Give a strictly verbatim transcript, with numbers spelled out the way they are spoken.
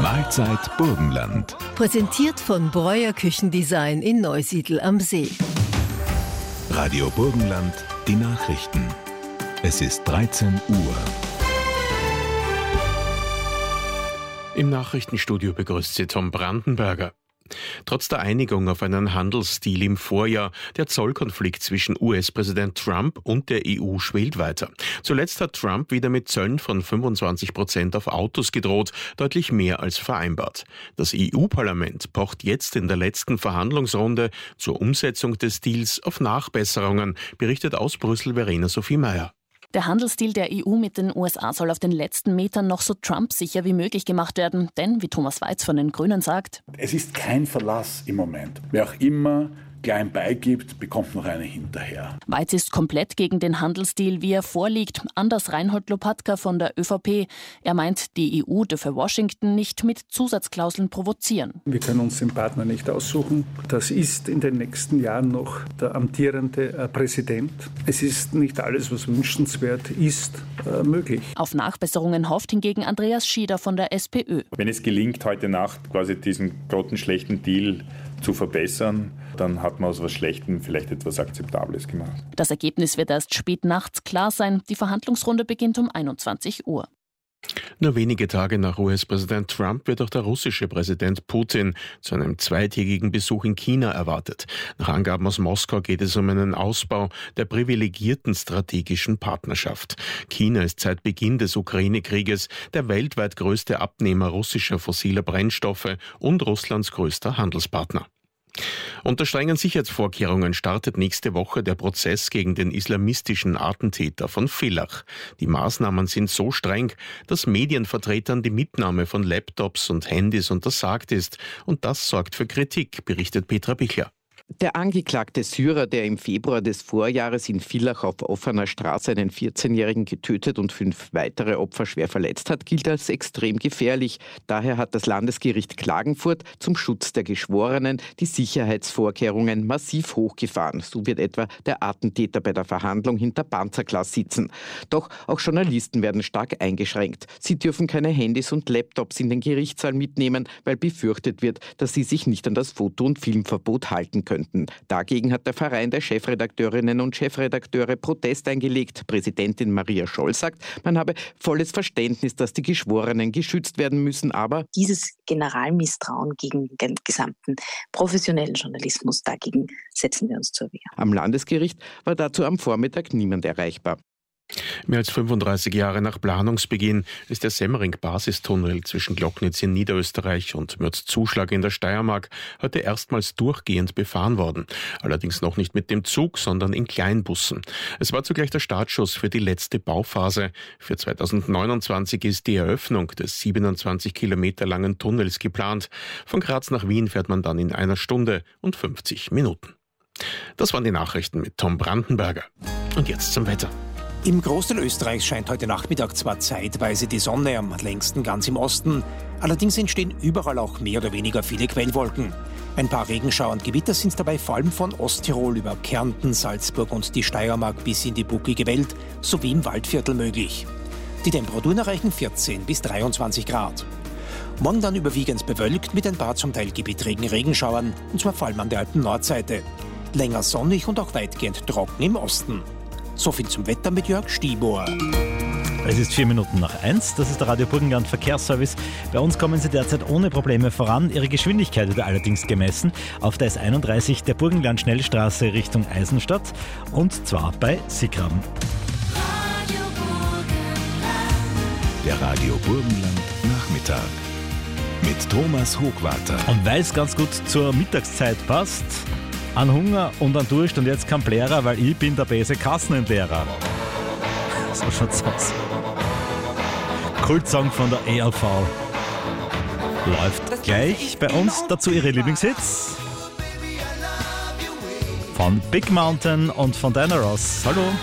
Mahlzeit Burgenland. Präsentiert von Breuer Küchendesign in Neusiedl am See. Radio Burgenland, die Nachrichten. Es ist dreizehn Uhr. Im Nachrichtenstudio begrüßt Sie Tom Brandenberger. Trotz der Einigung auf einen Handelsdeal im Vorjahr, der Zollkonflikt zwischen U S-Präsident Trump und der E U schwelt weiter. Zuletzt hat Trump wieder mit Zöllen von fünfundzwanzig Prozent auf Autos gedroht, deutlich mehr als vereinbart. Das E U-Parlament pocht jetzt in der letzten Verhandlungsrunde zur Umsetzung des Deals auf Nachbesserungen, berichtet aus Brüssel Verena Sophie Meyer. Der Handelsdeal der E U mit den U S A soll auf den letzten Metern noch so Trump-sicher wie möglich gemacht werden. Denn, wie Thomas Weiz von den Grünen sagt, es ist kein Verlass im Moment. Wer auch immer klein beigibt, bekommt noch eine hinterher. Weiz ist komplett gegen den Handelsdeal, wie er vorliegt. Anders Reinhold Lopatka von der Ö V P. Er meint, die E U dürfe Washington nicht mit Zusatzklauseln provozieren. Wir können uns den Partner nicht aussuchen. Das ist in den nächsten Jahren noch der amtierende Präsident. Es ist nicht alles, was wünschenswert ist, möglich. Auf Nachbesserungen hofft hingegen Andreas Schieder von der S P Ö. Wenn es gelingt, heute Nacht quasi diesen grottenschlechten Deal zu verbessern, dann hat man aus was Schlechtem vielleicht etwas Akzeptables gemacht. Das Ergebnis wird erst spät nachts klar sein. Die Verhandlungsrunde beginnt um einundzwanzig Uhr. Nur wenige Tage nach U S-Präsident Trump wird auch der russische Präsident Putin zu einem zweitägigen Besuch in China erwartet. Nach Angaben aus Moskau geht es um einen Ausbau der privilegierten strategischen Partnerschaft. China ist seit Beginn des Ukraine-Krieges der weltweit größte Abnehmer russischer fossiler Brennstoffe und Russlands größter Handelspartner. Unter strengen Sicherheitsvorkehrungen startet nächste Woche der Prozess gegen den islamistischen Attentäter von Villach. Die Maßnahmen sind so streng, dass Medienvertretern die Mitnahme von Laptops und Handys untersagt ist. Und das sorgt für Kritik, berichtet Petra Bichler. Der angeklagte Syrer, der im Februar des Vorjahres in Villach auf offener Straße einen vierzehnjährigen getötet und fünf weitere Opfer schwer verletzt hat, gilt als extrem gefährlich. Daher hat das Landesgericht Klagenfurt zum Schutz der Geschworenen die Sicherheitsvorkehrungen massiv hochgefahren. So wird etwa der Attentäter bei der Verhandlung hinter Panzerglas sitzen. Doch auch Journalisten werden stark eingeschränkt. Sie dürfen keine Handys und Laptops in den Gerichtssaal mitnehmen, weil befürchtet wird, dass sie sich nicht an das Foto- und Filmverbot halten können. Dagegen hat der Verein der Chefredakteurinnen und Chefredakteure Protest eingelegt. Präsidentin Maria Scholl sagt, man habe volles Verständnis, dass die Geschworenen geschützt werden müssen, aber dieses Generalmisstrauen gegen den gesamten professionellen Journalismus, dagegen setzen wir uns zur Wehr. Am Landesgericht war dazu am Vormittag niemand erreichbar. Mehr als fünfunddreißig Jahre nach Planungsbeginn ist der Semmering-Basistunnel zwischen Glocknitz in Niederösterreich und Mürzzuschlag in der Steiermark heute erstmals durchgehend befahren worden. Allerdings noch nicht mit dem Zug, sondern in Kleinbussen. Es war zugleich der Startschuss für die letzte Bauphase. Für zweitausendneunundzwanzig ist die Eröffnung des siebenundzwanzig Kilometer langen Tunnels geplant. Von Graz nach Wien fährt man dann in einer Stunde und fünfzig Minuten. Das waren die Nachrichten mit Tom Brandenberger. Und jetzt zum Wetter. Im Großteil Österreichs scheint heute Nachmittag zwar zeitweise die Sonne, am längsten ganz im Osten. Allerdings entstehen überall auch mehr oder weniger viele Quellwolken. Ein paar Regenschauer und Gewitter sind dabei vor allem von Osttirol über Kärnten, Salzburg und die Steiermark bis in die bucklige Welt sowie im Waldviertel möglich. Die Temperaturen erreichen vierzehn bis dreiundzwanzig Grad. Morgen dann überwiegend bewölkt mit ein paar zum Teil gebittrigen Regenschauern, und zwar vor allem an der Alpen-Nordseite. Länger sonnig und auch weitgehend trocken im Osten. So viel zum Wetter mit Jörg Stibor. Es ist vier Minuten nach eins. Das ist der Radio Burgenland Verkehrsservice. Bei uns kommen Sie derzeit ohne Probleme voran. Ihre Geschwindigkeit wird allerdings gemessen auf der S einunddreißig der Burgenland-Schnellstraße Richtung Eisenstadt, und zwar bei Sickgraben. Der Radio Burgenland Nachmittag mit Thomas Hochwarter. Und weil es ganz gut zur Mittagszeit passt, an Hunger und an Durst und jetzt kein Blärer, weil ich bin der böse Kassenentleerer. So schaut's aus. Kultsong von der E L V läuft gleich bei uns. Dazu ihre Lieblingshits von Big Mountain und von Diana Ross. Hallo.